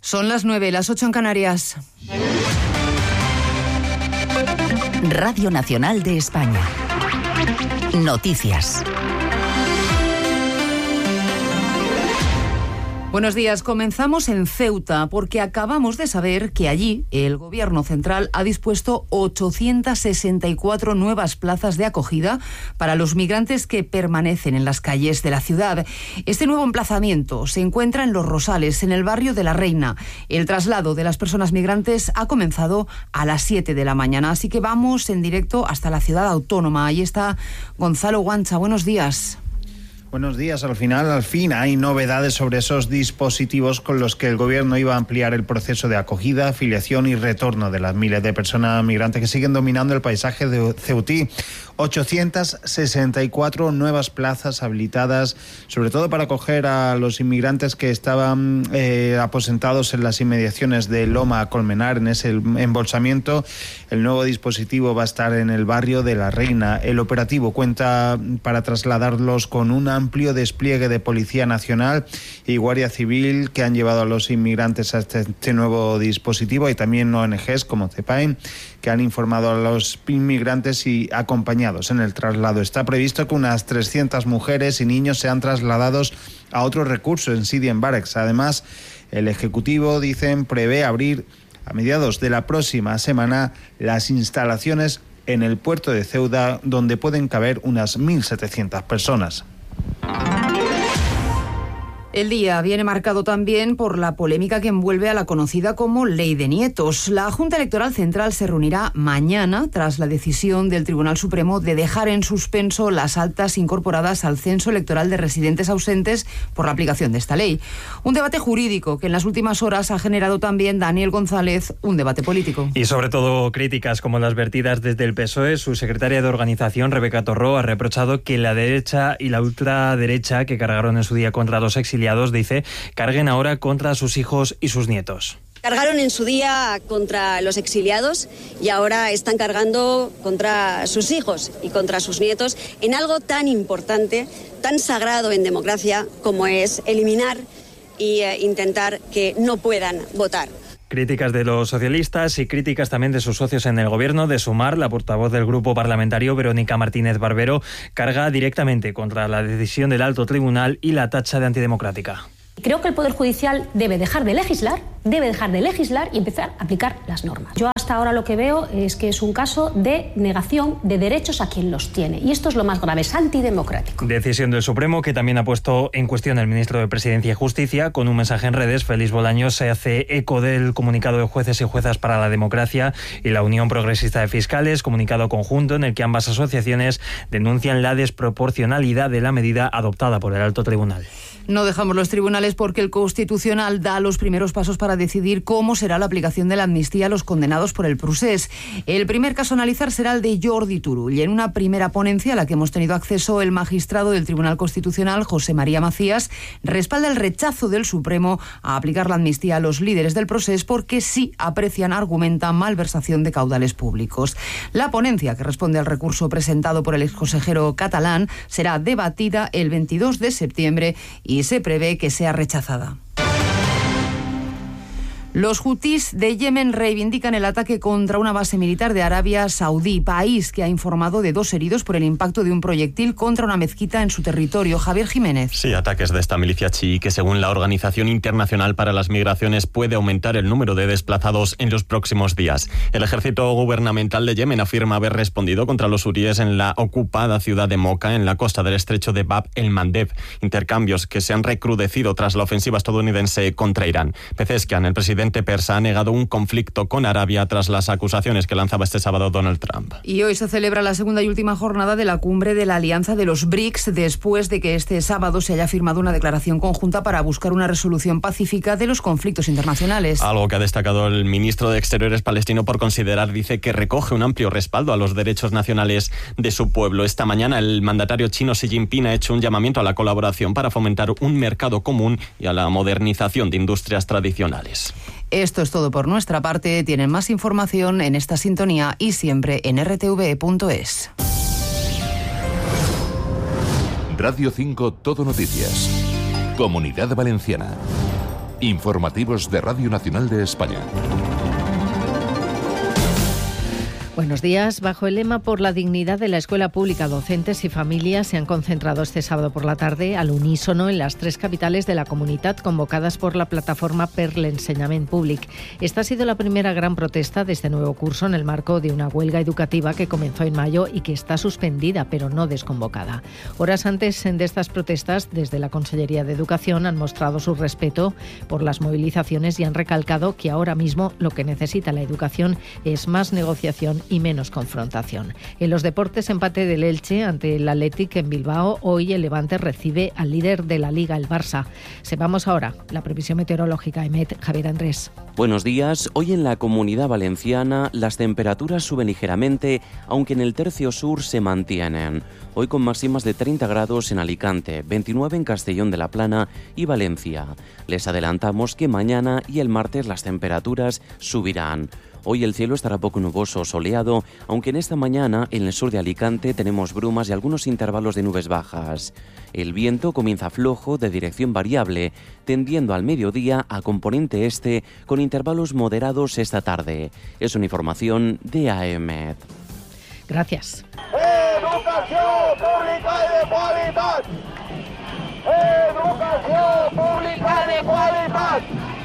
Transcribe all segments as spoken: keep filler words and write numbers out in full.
Son las nueve, las ocho en Canarias. Radio Nacional de España. Noticias. Buenos días. Comenzamos en Ceuta porque acabamos de saber que allí el Gobierno central ha dispuesto ochocientas sesenta y cuatro nuevas plazas de acogida para los migrantes que permanecen en las calles de la ciudad. Este nuevo emplazamiento se encuentra en Los Rosales, en el barrio de La Reina. El traslado de las personas migrantes ha comenzado a las siete de la mañana, así que vamos en directo hasta la ciudad autónoma. Ahí está Gonzalo Guancha. Buenos días. Buenos días. Al final, al fin, hay novedades sobre esos dispositivos con los que el Gobierno iba a ampliar el proceso de acogida, afiliación y retorno de las miles de personas migrantes que siguen dominando el paisaje de ceutí. ochocientas sesenta y cuatro nuevas plazas habilitadas, sobre todo para acoger a los inmigrantes que estaban eh, aposentados en las inmediaciones de Loma Colmenar, en ese embolsamiento. El nuevo dispositivo va a estar en el barrio de La Reina. El operativo cuenta para trasladarlos con una amplio despliegue de Policía Nacional y Guardia Civil que han llevado a los inmigrantes a este, este nuevo dispositivo, y también O N Ges como CEPAIN que han informado a los inmigrantes y acompañados en el traslado. Está previsto que unas trescientas mujeres y niños sean trasladados a otros recursos en Sidi en Barracks. Además, el Ejecutivo, dicen, prevé abrir a mediados de la próxima semana las instalaciones en el puerto de Ceuta, donde pueden caber unas mil setecientas personas. El día viene marcado también por la polémica que envuelve a la conocida como Ley de Nietos. La Junta Electoral Central se reunirá mañana tras la decisión del Tribunal Supremo de dejar en suspenso las altas incorporadas al censo electoral de residentes ausentes por la aplicación de esta ley. Un debate jurídico que en las últimas horas ha generado también, Daniel González, un debate político. Y sobre todo críticas como las vertidas desde el P S O E. Su secretaria de organización, Rebeca Torró, ha reprochado que la derecha y la ultraderecha que cargaron en su día contra los exiliados, dice, carguen ahora contra sus hijos y sus nietos. Cargaron en su día contra los exiliados y ahora están cargando contra sus hijos y contra sus nietos en algo tan importante, tan sagrado en democracia como es eliminar e eh, intentar que no puedan votar. Críticas de los socialistas y críticas también de sus socios en el Gobierno. De Sumar, la portavoz del grupo parlamentario, Verónica Martínez Barbero, carga directamente contra la decisión del Alto Tribunal y la tacha de antidemocrática. Creo que el Poder Judicial debe dejar de legislar, debe dejar de legislar y empezar a aplicar las normas. Yo hasta ahora lo que veo es que es un caso de negación de derechos a quien los tiene. Y esto es lo más grave, es antidemocrático. Decisión del Supremo que también ha puesto en cuestión el ministro de Presidencia y Justicia. Con un mensaje en redes, Félix Bolaños se hace eco del comunicado de Jueces y Juezas para la Democracia y la Unión Progresista de Fiscales, comunicado conjunto en el que ambas asociaciones denuncian la desproporcionalidad de la medida adoptada por el Alto Tribunal. No dejamos los tribunales porque el Constitucional da los primeros pasos para decidir cómo será la aplicación de la amnistía a los condenados por el procés. El primer caso a analizar será el de Jordi Turull, y en una primera ponencia a la que hemos tenido acceso, el magistrado del Tribunal Constitucional, José María Macías, respalda el rechazo del Supremo a aplicar la amnistía a los líderes del procés porque sí aprecian, argumentan, malversación de caudales públicos. La ponencia, que responde al recurso presentado por el exconsejero catalán, será debatida el veintidós de septiembre y y se prevé que sea rechazada. Los hutíes de Yemen reivindican el ataque contra una base militar de Arabia Saudí, país que ha informado de dos heridos por el impacto de un proyectil contra una mezquita en su territorio. Javier Jiménez. Sí, ataques de esta milicia chií que, según la Organización Internacional para las Migraciones, puede aumentar el número de desplazados en los próximos días. El ejército gubernamental de Yemen afirma haber respondido contra los hutíes en la ocupada ciudad de Moca, en la costa del estrecho de Bab el-Mandeb. Intercambios que se han recrudecido tras la ofensiva estadounidense contra Irán. Pezeshkian, el presidente persa, ha negado un conflicto con Arabia tras las acusaciones que lanzaba este sábado Donald Trump. Y hoy se celebra la segunda y última jornada de la cumbre de la Alianza de los B R I C S, después de que este sábado se haya firmado una declaración conjunta para buscar una resolución pacífica de los conflictos internacionales. Algo que ha destacado el ministro de Exteriores palestino por considerar, dice, que recoge un amplio respaldo a los derechos nacionales de su pueblo. Esta mañana el mandatario chino Xi Jinping ha hecho un llamamiento a la colaboración para fomentar un mercado común y a la modernización de industrias tradicionales. Esto es todo por nuestra parte. Tienen más información en esta sintonía y siempre en r t v punto es. Radio cinco Todo Noticias. Comunidad Valenciana. Informativos de Radio Nacional de España. Buenos días. Bajo el lema Por la dignidad de la escuela pública, docentes y familias se han concentrado este sábado por la tarde al unísono en las tres capitales de la comunitat convocadas por la plataforma per l'Ensenyament Públic. Esta ha sido la primera gran protesta de este nuevo curso en el marco de una huelga educativa que comenzó en mayo y que está suspendida pero no desconvocada. Horas antes de estas protestas, desde la Consellería de Educación han mostrado su respeto por las movilizaciones y han recalcado que ahora mismo lo que necesita la educación es más negociación y menos confrontación. En los deportes, empate del Elche ante el Athletic en Bilbao. Hoy el Levante recibe al líder de la Liga, el Barça. Sepamos ahora la previsión meteorológica. Emet, Javier Andrés. Buenos días. Hoy en la Comunidad Valenciana las temperaturas suben ligeramente, aunque en el tercio sur se mantienen. Hoy con máximas de treinta grados en Alicante, veintinueve en Castellón de la Plana y Valencia. Les adelantamos que mañana y el martes las temperaturas subirán. Hoy el cielo estará poco nuboso o soleado, aunque en esta mañana en el sur de Alicante tenemos brumas y algunos intervalos de nubes bajas. El viento comienza flojo de dirección variable, tendiendo al mediodía a componente este con intervalos moderados esta tarde. Es una información de A E M E D. Gracias. Educación pública y de calidad. Educación pública de calidad.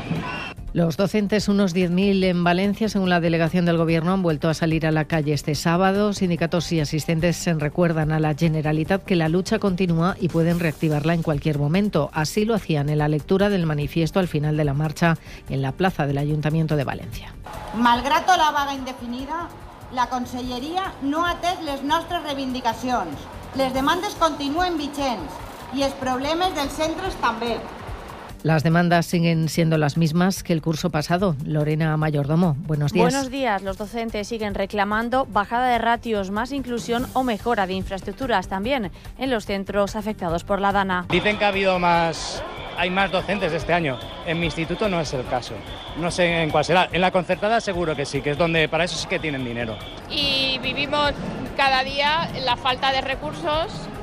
Los docentes, unos diez mil en Valencia, según la delegación del Gobierno, han vuelto a salir a la calle este sábado. Sindicatos y asistentes se recuerdan a la Generalitat que la lucha continúa y pueden reactivarla en cualquier momento. Así lo hacían en la lectura del manifiesto al final de la marcha en la plaza del Ayuntamiento de Valencia. Malgrat la vaga indefinida, la Conselleria no ha atès les nostres reivindicacions. Les demandes continuen vigents i els problemes dels centres també. Las demandas siguen siendo las mismas que el curso pasado. Lorena Mayordomo, buenos días. Buenos días. Los docentes siguen reclamando bajada de ratios, más inclusión o mejora de infraestructuras también en los centros afectados por la DANA. Dicen que ha habido más, hay más docentes este año. En mi instituto no es el caso. No sé en cuál será. En la concertada seguro que sí, que es donde para eso sí que tienen dinero. Y vivimos cada día la falta de recursos,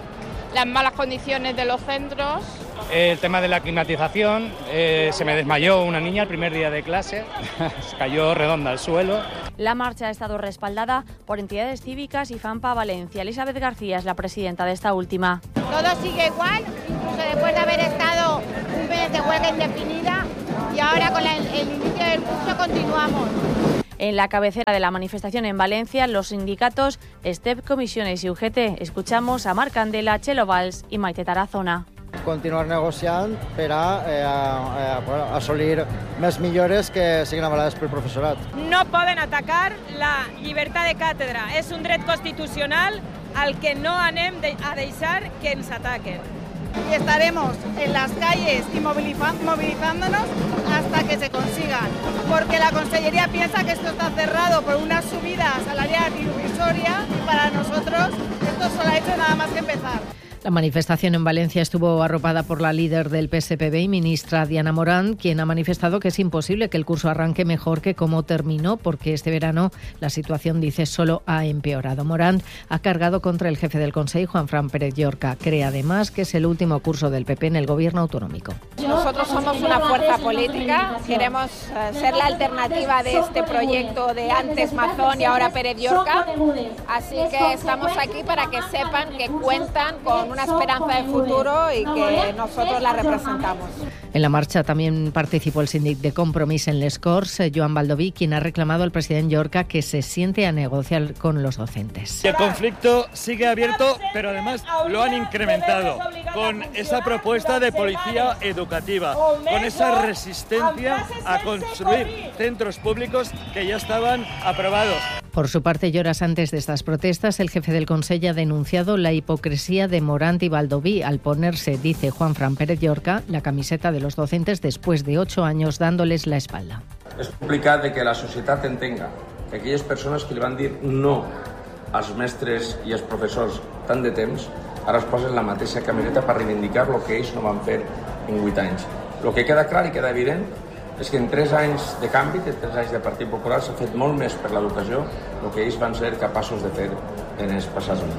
las malas condiciones de los centros. El tema de la climatización, eh, se me desmayó una niña el primer día de clase, se cayó redonda al suelo. La marcha ha estado respaldada por entidades cívicas y FAMPA Valencia. Elizabeth García es la presidenta de esta última. Todo sigue igual, incluso después de haber estado un mes de huelga indefinida y ahora con la, el inicio del curso continuamos. En la cabecera de la manifestación en Valencia, los sindicatos STEP, Comisiones y U G T. Escuchamos a Marc Candela, Txelo Valls y Maite Tarazona. Continuar negociant per a, eh, a, a assolir més millores que siguin avalades pel professorat. No poden atacar la llibertat de càtedra. És un dret constitucional al que no anem a deixar que ens ataquen. Y estaremos en las calles y movilizándonos hasta que se consigan, porque la Consellería piensa que esto está cerrado por una subida salarial irrisoria y para nosotros esto solo ha hecho nada más que empezar. La manifestación en Valencia estuvo arropada por la líder del P S P B y ministra Diana Morant, quien ha manifestado que es imposible que el curso arranque mejor que como terminó, porque este verano la situación, dice, solo ha empeorado. Morant ha cargado contra el jefe del Consejo, Juanfran Pérez Llorca. Cree además que es el último curso del P P en el gobierno autonómico. Nosotros somos una fuerza política, queremos ser la alternativa de este proyecto de antes Mazón y ahora Pérez Llorca, así que estamos aquí para que sepan que cuentan con una esperanza de futuro y que nosotros la representamos. En la marcha también participó el síndic de Compromís en Les Corts, Joan Baldoví, quien ha reclamado al presidente Llorca que se siente a negociar con los docentes. El conflicto sigue abierto, pero además lo han incrementado con esa propuesta de policía educativa, con esa resistencia a construir centros públicos que ya estaban aprobados. Por su parte, y horas antes de estas protestas, el jefe del Consejo ha denunciado la hipocresía de Morant y Baldoví al ponerse, dice Juanfran Pérez Llorca, la camiseta de los docentes después de ocho años dándoles la espalda. És complicat de que la societat entenga que aquelles persones que li van dir no als mestres i als professors tant de temps, ara es posen la mateixa camiseta per reivindicar el que ells no van fer en vuit anys. El que queda clar i queda evident és que en tres anys de canvi, de tres anys de Partit Popular, s'ha fet molt més per l'educació del que ells van ser capaços de fer en els passats anys.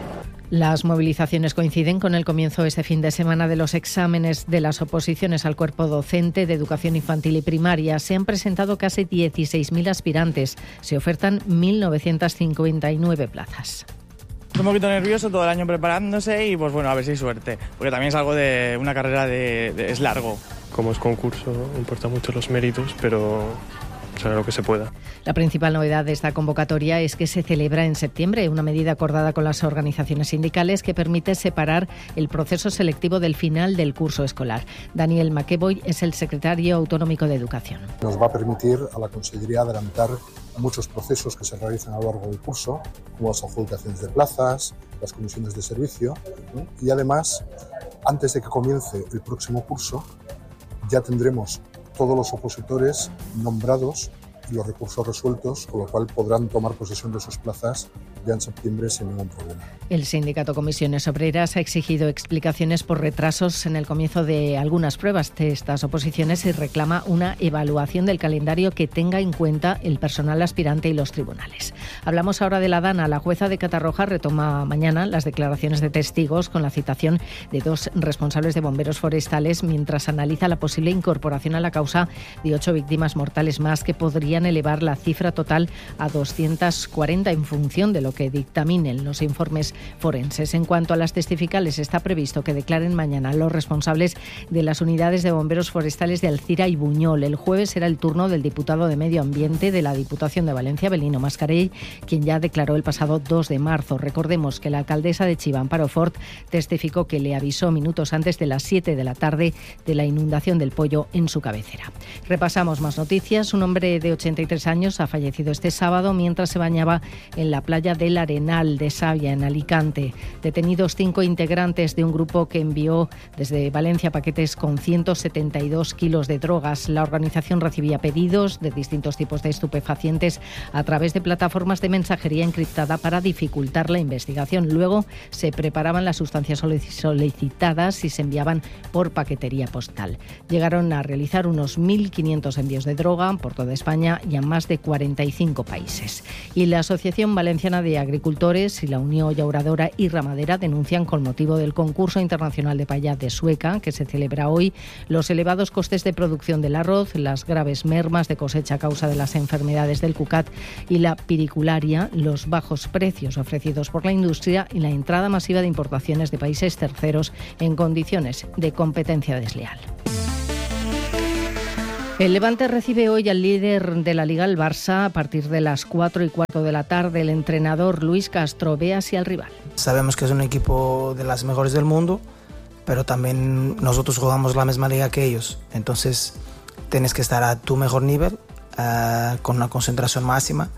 Las movilizaciones coinciden con el comienzo este fin de semana de los exámenes de las oposiciones al cuerpo docente de educación infantil y primaria. Se han presentado casi dieciséis mil aspirantes. Se ofertan mil novecientas cincuenta y nueve plazas. Un poquito nervioso, todo el año preparándose y pues bueno, a ver si hay suerte. Porque también es algo de una carrera de, de es largo. Como es concurso, importan mucho los méritos, pero será lo que se pueda. La principal novedad de esta convocatoria es que se celebra en septiembre, una medida acordada con las organizaciones sindicales que permite separar el proceso selectivo del final del curso escolar. Daniel McEvoy es el secretario autonómico de Educación. Nos va a permitir a la Consellería adelantar muchos procesos que se realizan a lo largo del curso, como las adjudicaciones de plazas, las comisiones de servicio, ¿no? Y además, antes de que comience el próximo curso, ya tendremos todos los opositores nombrados y los recursos resueltos, con lo cual podrán tomar posesión de sus plazas ya en septiembre sin ningún problema. El sindicato Comisiones Obreras ha exigido explicaciones por retrasos en el comienzo de algunas pruebas de estas oposiciones y reclama una evaluación del calendario que tenga en cuenta el personal aspirante y los tribunales. Hablamos ahora de la Dana. La jueza de Catarroja retoma mañana las declaraciones de testigos con la citación de dos responsables de bomberos forestales mientras analiza la posible incorporación a la causa de ocho víctimas mortales más que podrían elevar la cifra total a doscientas cuarenta en función de lo que dictaminen los informes forenses. En cuanto a las testificales, está previsto que declaren mañana los responsables de las unidades de bomberos forestales de Alcira y Buñol. El jueves será el turno del diputado de Medio Ambiente de la Diputación de Valencia, Belino Mascarell, quien ya declaró el pasado dos de marzo. Recordemos que la alcaldesa de Chiva, Amparo Fort, testificó que le avisó minutos antes de las siete de la tarde de la inundación del Poyo en su cabecera. Repasamos más noticias. Un hombre de ochenta y tres años ha fallecido este sábado mientras se bañaba en la playa del Arenal de Savia, en Alicante. Detenidos cinco integrantes de un grupo que envió desde Valencia paquetes con ciento setenta y dos kilos de drogas. La organización recibía pedidos de distintos tipos de estupefacientes a través de plataformas de mensajería encriptada para dificultar la investigación. Luego se preparaban las sustancias solicitadas y se enviaban por paquetería postal. Llegaron a realizar unos mil quinientos envíos de droga por toda España y a más de cuarenta y cinco países. Y la Asociación Valenciana de Agricultores y la Unión Llauradora y Ramadera denuncian, con motivo del concurso internacional de paya de Sueca, que se celebra hoy, los elevados costes de producción del arroz, las graves mermas de cosecha a causa de las enfermedades del cucat y la piricularia, los bajos precios ofrecidos por la industria y la entrada masiva de importaciones de países terceros en condiciones de competencia desleal. El Levante recibe hoy al líder de la Liga, el Barça, a partir de las cuatro y cuarto de la tarde. El entrenador Luis Castro ve así al rival. Sabemos que es un equipo de las mejores del mundo, pero también nosotros jugamos la misma liga que ellos. Entonces tienes que estar a tu mejor nivel, uh, con una concentración máxima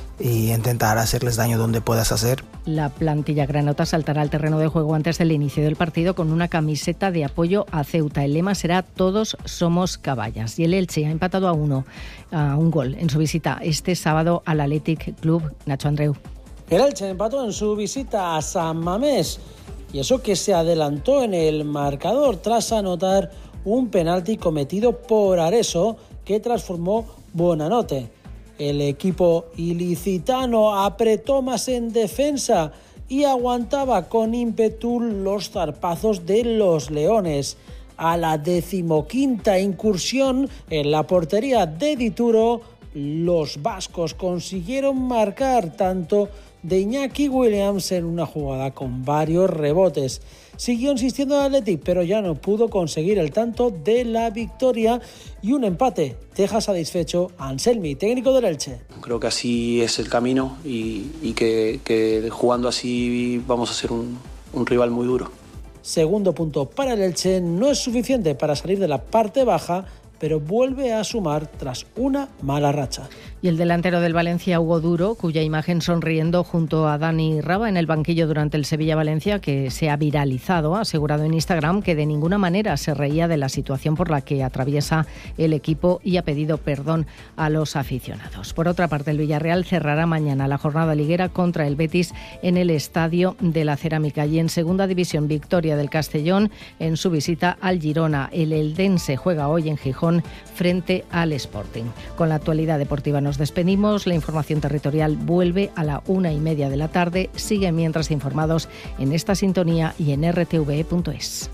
y intentar hacerles daño donde puedas hacer. La plantilla granota saltará al terreno de juego antes del inicio del partido con una camiseta de apoyo a Ceuta. El lema será "Todos somos caballas". Y el Elche ha empatado a uno, a un gol en su visita este sábado al Athletic Club. Nacho Andreu. El Elche empató en su visita a San Mamés, y eso que se adelantó en el marcador tras anotar un penalti cometido por Areso que transformó Buonanotte. El equipo ilicitano apretó más en defensa y aguantaba con ímpetu los zarpazos de los leones. A la decimoquinta incursión en la portería de Dituro, los vascos consiguieron marcar tanto de Iñaki Williams en una jugada con varios rebotes. Siguió insistiendo el Athletic, pero ya no pudo conseguir el tanto de la victoria, y un empate deja satisfecho a Anselmi, técnico del Elche. Creo que así es el camino y, y que, que jugando así vamos a ser un, un rival muy duro. Segundo punto para el Elche, no es suficiente para salir de la parte baja, pero vuelve a sumar tras una mala racha. Y el delantero del Valencia, Hugo Duro, cuya imagen sonriendo junto a Dani Raba en el banquillo durante el Sevilla-Valencia, que se ha viralizado, ha asegurado en Instagram que de ninguna manera se reía de la situación por la que atraviesa el equipo y ha pedido perdón a los aficionados. Por otra parte, el Villarreal cerrará mañana la jornada liguera contra el Betis en el Estadio de la Cerámica. Y en Segunda División, victoria del Castellón en su visita al Girona. El eldense juega hoy en Gijón Gijón frente al Sporting. Con la actualidad deportiva nos despedimos. La información territorial vuelve a la una y media de la tarde. Siguen mientras informados en esta sintonía y en r t v e punto es.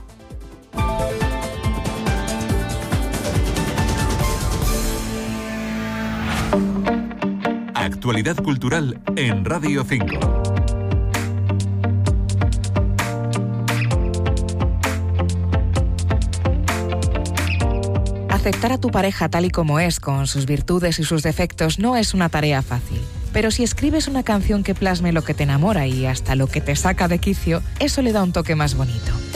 Actualidad cultural en Radio cinco. Aceptar a tu pareja tal y como es, con sus virtudes y sus defectos, no es una tarea fácil. Pero si escribes una canción que plasme lo que te enamora y hasta lo que te saca de quicio, eso le da un toque más bonito.